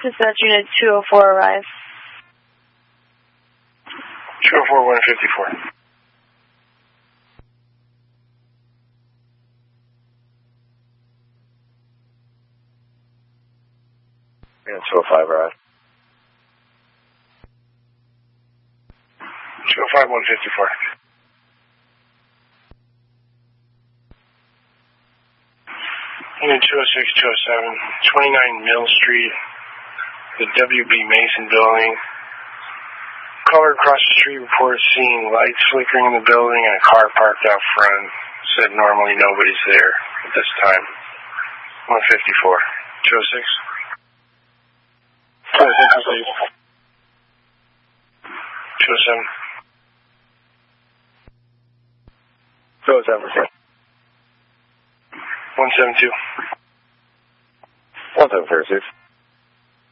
Dispatch Unit 204 arrive. 204, 154. Unit 205 arrive. 205, 154. Unit 206, 207, 29 Mill Street, the WB Mason building. Caller across the street reports seeing lights flickering in the building and a car parked out front. Said normally nobody's there at this time. 154. 206? 207. 207. 172. 176.